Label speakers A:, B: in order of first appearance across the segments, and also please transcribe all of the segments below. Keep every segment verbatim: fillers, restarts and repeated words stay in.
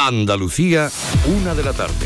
A: Andalucía, una de la tarde.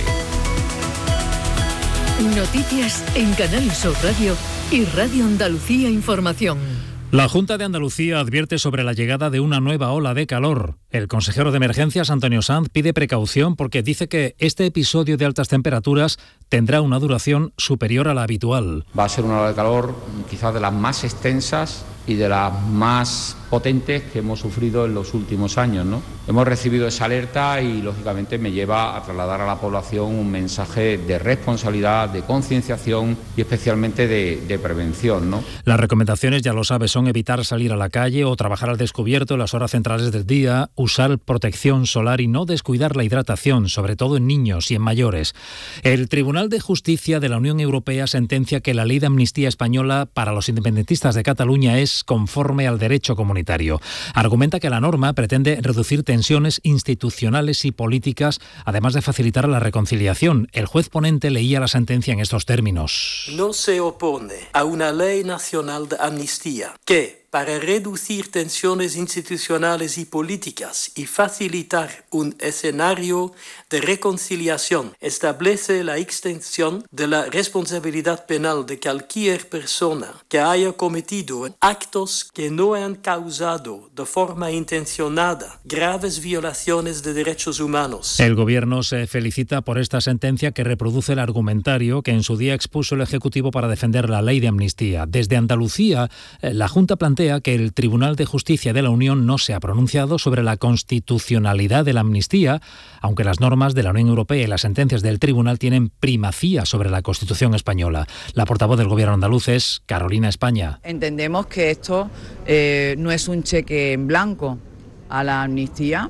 B: Noticias en Canal Sur Radio y Radio Andalucía Información.
C: La Junta de Andalucía advierte sobre la llegada de una nueva ola de calor. El consejero de Emergencias, Antonio Sanz, pide precaución porque dice que este episodio de altas temperaturas tendrá una duración superior a la habitual.
D: Va a ser una ola de calor quizás de las más extensas y de las más potentes que hemos sufrido en los últimos años, ¿no? Hemos recibido esa alerta y, lógicamente, me lleva a trasladar a la población un mensaje de responsabilidad, de concienciación y especialmente de, de prevención, ¿no?
C: Las recomendaciones, ya lo sabes, son evitar salir a la calle o trabajar al descubierto en las horas centrales del día, usar protección solar y no descuidar la hidratación, sobre todo en niños y en mayores. El Tribunal de Justicia de la Unión Europea sentencia que la ley de amnistía española para los independentistas de Cataluña es conforme al derecho comunitario. Argumenta que la norma pretende reducir tensiones institucionales y políticas, además de facilitar la reconciliación. El juez ponente leía la sentencia en estos términos.
E: No se opone a una ley nacional de amnistía que, para reducir tensiones institucionales y políticas y facilitar un escenario de reconciliación, establece la extensión de la responsabilidad penal de cualquier persona que haya cometido actos que no han causado de forma intencionada graves violaciones de derechos humanos.
C: El Gobierno se felicita por esta sentencia que reproduce el argumentario que en su día expuso el Ejecutivo para defender la ley de amnistía. Desde Andalucía, la Junta plantea que el Tribunal de Justicia de la Unión no se ha pronunciado sobre la constitucionalidad de la amnistía, aunque las normas de la Unión Europea y las sentencias del Tribunal tienen primacía sobre la Constitución española. La portavoz del Gobierno andaluz es Carolina España.
F: Entendemos que esto eh, no es un cheque en blanco a la amnistía,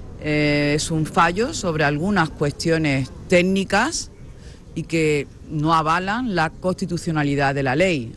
F: eh, es un fallo sobre algunas cuestiones técnicas y que no avalan la constitucionalidad de la ley.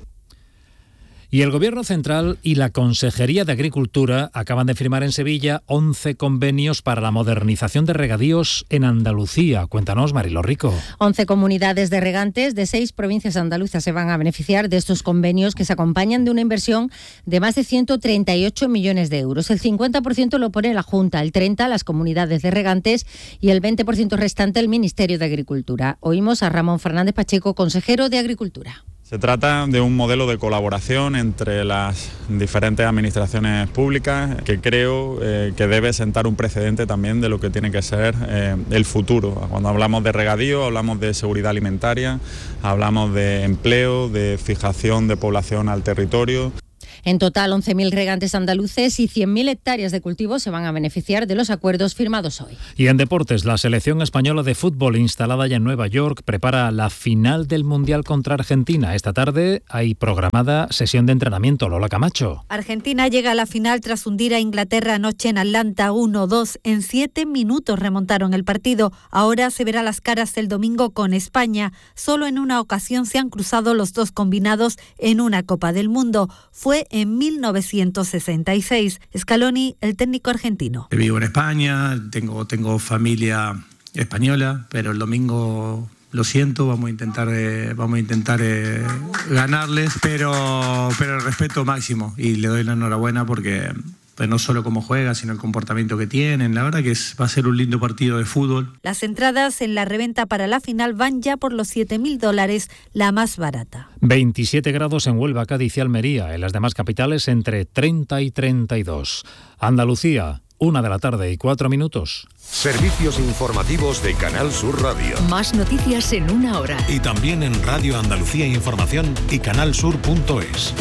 C: Y el Gobierno Central y la Consejería de Agricultura acaban de firmar en Sevilla once convenios para la modernización de regadíos en Andalucía. Cuéntanos, Mariló Rico.
G: once comunidades de regantes de seis provincias andaluzas se van a beneficiar de estos convenios que se acompañan de una inversión de más de ciento treinta y ocho millones de euros. El cincuenta por ciento lo pone la Junta, el treinta por ciento las comunidades de regantes y el veinte por ciento restante el Ministerio de Agricultura. Oímos a Ramón Fernández Pacheco, consejero de Agricultura.
H: Se trata de un modelo de colaboración entre las diferentes administraciones públicas que creo eh, que debe sentar un precedente también de lo que tiene que ser eh, el futuro. Cuando hablamos de regadío, hablamos de seguridad alimentaria, hablamos de empleo, de fijación de población al territorio.
G: En total, once mil regantes andaluces y cien mil hectáreas de cultivos se van a beneficiar de los acuerdos firmados hoy.
C: Y en deportes, la selección española de fútbol instalada ya en Nueva York prepara la final del Mundial contra Argentina. Esta tarde hay programada sesión de entrenamiento. Lola Camacho.
I: Argentina llega a la final tras hundir a Inglaterra anoche en Atlanta uno dos. En siete minutos remontaron el partido. Ahora se verá las caras el domingo con España. Solo en una ocasión se han cruzado los dos combinados en una Copa del Mundo. Fue en mil novecientos sesenta y seis. Scaloni, el técnico argentino.
J: Vivo en España, tengo, tengo familia española, pero el domingo lo siento, vamos a intentar, eh, vamos a intentar eh, ganarles, pero, pero el respeto máximo y le doy la enhorabuena porque pues no solo cómo juega, sino el comportamiento que tienen. La verdad que es, va a ser un lindo partido de fútbol.
I: Las entradas en la reventa para la final van ya por los siete mil dólares, la más barata.
C: veintisiete grados en Huelva, Cádiz y Almería. En las demás capitales entre treinta y treinta y dos. Andalucía, una de la tarde y cuatro minutos.
A: Servicios informativos de Canal Sur Radio.
B: Más noticias en una hora.
K: Y también en Radio Andalucía Información y canalsur punto es.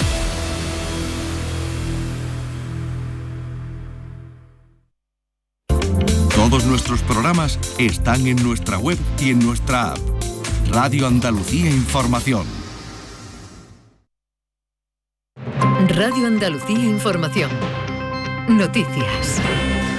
L: Todos nuestros programas están en nuestra web y en nuestra app. Radio Andalucía Información.
B: Radio Andalucía Información. Noticias.